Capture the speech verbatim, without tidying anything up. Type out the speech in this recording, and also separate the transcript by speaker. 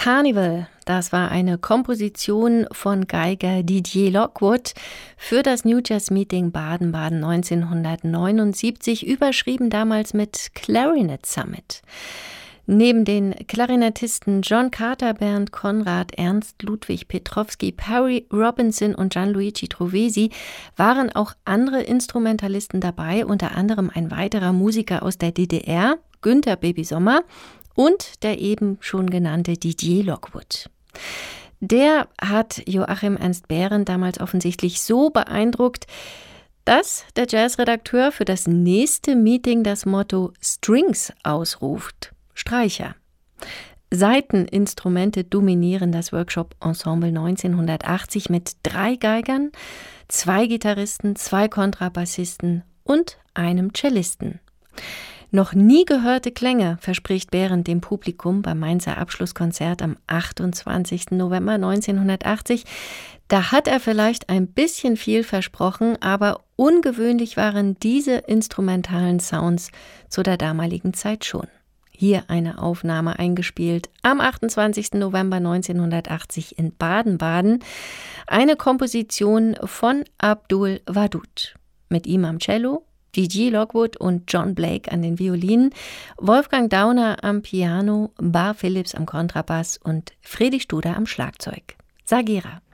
Speaker 1: Carnival, das war eine Komposition von Geiger Didier Lockwood für das New Jazz Meeting Baden-Baden neunzehnhundertneunundsiebzig, überschrieben damals mit Clarinet Summit. Neben den Klarinettisten John Carter, Bernd Conrad, Ernst Ludwig Petrowski, Perry Robinson und Gianluigi Trovesi waren auch andere Instrumentalisten dabei, unter anderem ein weiterer Musiker aus der D D R, Günther Baby Sommer, und der eben schon genannte Didier Lockwood. Der hat Joachim Ernst Behrendt damals offensichtlich so beeindruckt, dass der Jazzredakteur für das nächste Meeting das Motto Strings ausruft. Streicher. Saiteninstrumente dominieren das Workshop-Ensemble neunzehnhundertachtzig mit drei Geigern, zwei Gitarristen, zwei Kontrabassisten und einem Cellisten. Noch nie gehörte Klänge verspricht Behrendt dem Publikum beim Mainzer Abschlusskonzert am achtundzwanzigsten November neunzehnhundertachtzig. Da hat er vielleicht ein bisschen viel versprochen, aber ungewöhnlich waren diese instrumentalen Sounds zu der damaligen Zeit schon. Hier eine Aufnahme eingespielt am achtundzwanzigsten November neunzehnhundertachtzig in Baden-Baden. Eine Komposition von Abdul Wadud. Mit ihm am Cello, Didier Lockwood und John Blake an den Violinen, Wolfgang Dauner am Piano, Bar Phillips am Kontrabass und Friedrich Studer am Schlagzeug. Sagera.